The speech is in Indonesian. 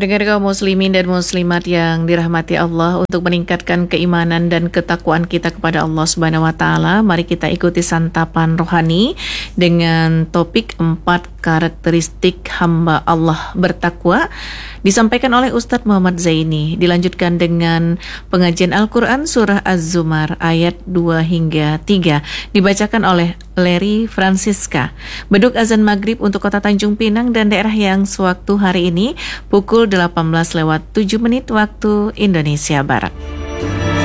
Pendengar kaum muslimin dan muslimat yang dirahmati Allah, untuk meningkatkan keimanan dan ketakwaan kita kepada Allah Subhanahu wa taala, mari kita ikuti santapan rohani dengan topik 4 karakteristik hamba Allah bertakwa, disampaikan oleh Ustadz Muhammad Zaini. Dilanjutkan dengan pengajian Al-Quran surah Az-Zumar ayat 2 hingga 3, dibacakan oleh Leri Francisca. Beduk azan maghrib untuk kota Tanjung Pinang dan daerah yang sewaktu hari ini pukul 18:07 waktu Indonesia Barat.